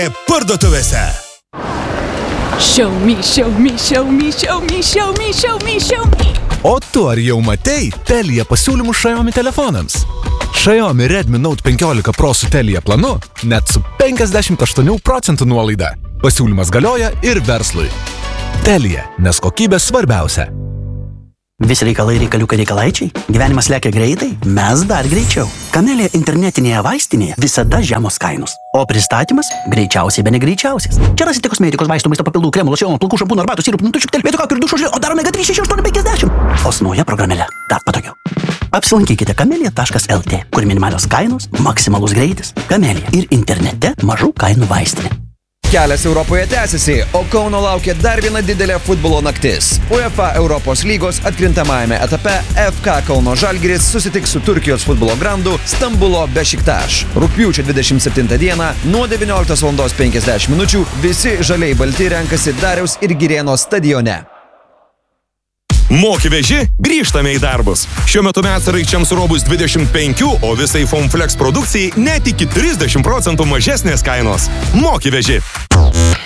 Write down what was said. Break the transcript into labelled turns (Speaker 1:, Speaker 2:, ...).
Speaker 1: Parduotuvėse.
Speaker 2: Show me.
Speaker 1: O tu ar jau matei Telia pasiūlymų Xiaomi telefonams? Xiaomi Redmi Note 15 Pro su Telia planu net su 58% nuolaida. Pasiūlymas galioja ir verslui. Telia, nes kokybė svarbiausia.
Speaker 3: Visi reikalai reikalaičiai. Gyvenimas lekia greitai, mes dar greičiau. Kamelija internetinėje vaistinėje visada žemos kainos. O pristatymas greičiausiai be negreičiausias. Čia rasite kosmetikos, vaistų, maisto papildų, kremų, locionų, plaukų, šampūnų, arbatų, sirupų, nutučių, telpėtų kaukių ir dušo žilio, o dar omega 3 6850. O su nauja programėle dar patogiau. Apsilankykite kamelija.lt, kur minimalios kainos, maksimalus greitis. Kamelija ir internete mažų kainų vaistinė.
Speaker 4: Kelias Europoje tęsiasi, o Kauno laukia dar viena didelė futbolo naktis. UEFA Europos lygos atkrintamajame etape FK Kauno Žalgiris susitiks su Turkijos futbolo grandu Stambulo Bešiktaš. Rugpjūčio 27 dieną nuo 19:50 min. Visi žaliai balti renkasi Dariaus ir Girėno stadione.
Speaker 5: Moki veži, grįžtame į darbus. Šiuo metu medsraigčiams Robus 25, o visai Fomflex produkcijai net iki 30% mažesnės kainos. Moki veži.